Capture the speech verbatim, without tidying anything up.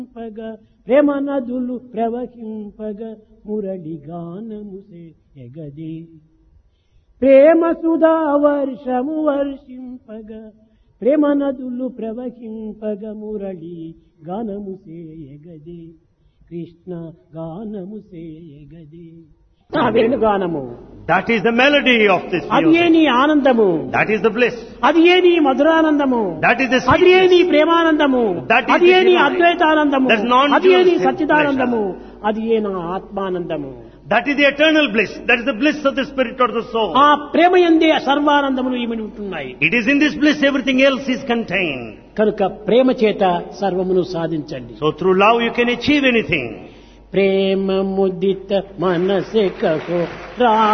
ప్రేమ నదులు ప్రవహింపగ మురళి గానముసే ఎగదే ప్రేమ సుధా వర్షము వర్షింపగ ప్రేమ నదులు ప్రవహింపగ మురళి గానముసే ఎగదే కృష్ణ గానముసే ఎగదే ఆ వేణుగానము. That is the melody of this అది ఏ music. నీ ఆనందము, That is the bliss. అది ఏ నీ మధురానందము, That is the అది ఏ నీ sweetness. ప్రేమానందము, That is అది the ఏ నీ divine. అద్వైతానందము, That's non-dual అది ఏ నీ pleasure. సచ్చిదానందము, అది ఏ నా ఆత్మానందము. That is the eternal bliss. That is the bliss of the spirit or the soul. ఆ ప్రేమ యందే సర్వానందములు ఇమిడి ఉంటున్నాయి. It is in this bliss everything else is contained. కనుక ప్రేమ చేత సర్వమును సాధించండి. So through love you can achieve anything. ప్రేమ ముదిత మనసే కహో రా